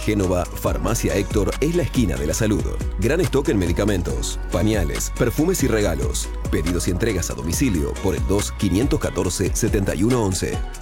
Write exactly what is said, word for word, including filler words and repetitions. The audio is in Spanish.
Génova, Farmacia Héctor es la esquina de la salud. Gran stock en medicamentos, pañales, perfumes y regalos. Pedidos y entregas a domicilio por el dos quinientos catorce setenta y uno once.